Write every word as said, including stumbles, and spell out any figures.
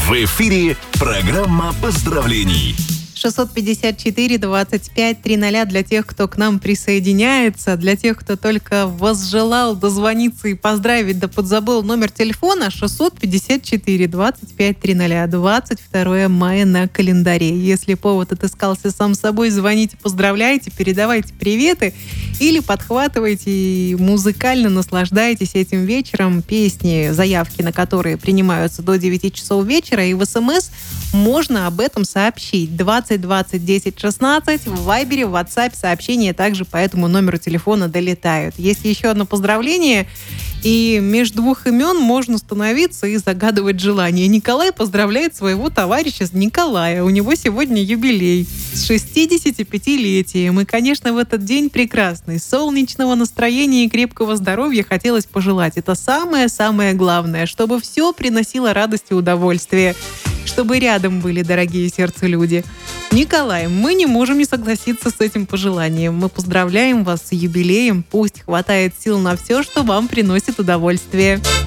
В эфире программа поздравлений. шестьсот пятьдесят четыре двадцать пять триста для тех, кто к нам присоединяется, для тех, кто только возжелал дозвониться и поздравить, да подзабыл номер телефона. Шестьсот пятьдесят четыре двадцать пять триста, двадцать второе мая на календаре. Если повод отыскался сам собой, звоните, поздравляйте, передавайте приветы или подхватывайте и музыкально наслаждайтесь этим вечером. Песни, заявки на которые принимаются до девяти часов вечера, и в СМС можно об этом сообщить. двадцать двадцать десять шестнадцать. В Вайбере, в WhatsApp сообщения также по этому номеру телефона долетают. Есть еще одно поздравление, и между двух имен можно становиться и загадывать желание. Николай поздравляет своего товарища Николая. У него сегодня юбилей с шестидесятипятилетием. И, конечно, в этот день прекрасный. Солнечного настроения и крепкого здоровья хотелось пожелать. Это самое-самое главное, чтобы все приносило радость и удовольствие. Чтобы рядом были дорогие сердцу люди. Николай, мы не можем не согласиться с этим пожеланием. Мы поздравляем вас с юбилеем. Пусть хватает сил на все, что вам приносит удовольствие.